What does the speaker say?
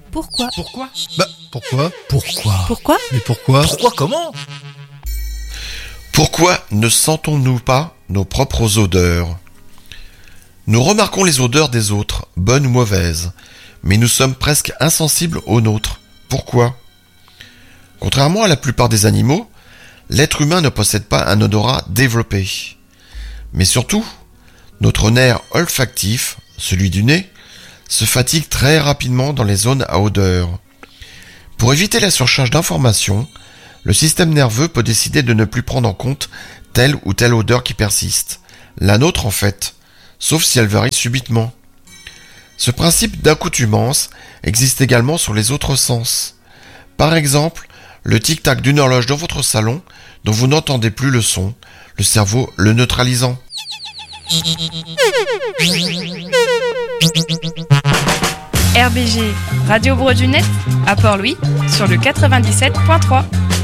Pourquoi? Pourquoi? Pourquoi? Pourquoi? Mais pourquoi? Pourquoi comment? Pourquoi ne sentons-nous pas nos propres odeurs? Nous remarquons les odeurs des autres, bonnes ou mauvaises, mais nous sommes presque insensibles aux nôtres. Pourquoi? Contrairement à la plupart des animaux, l'être humain ne possède pas un odorat développé. Mais surtout, notre nerf olfactif, celui du nez, se fatigue très rapidement dans les zones à odeur. Pour éviter la surcharge d'informations, le système nerveux peut décider de ne plus prendre en compte telle ou telle odeur qui persiste. La nôtre en fait, sauf si elle varie subitement. Ce principe d'accoutumance existe également sur les autres sens. Par exemple, le tic-tac d'une horloge dans votre salon dont vous n'entendez plus le son, le cerveau le neutralisant. RBG, Radio Brodunet, à Port-Louis, sur le 97.3.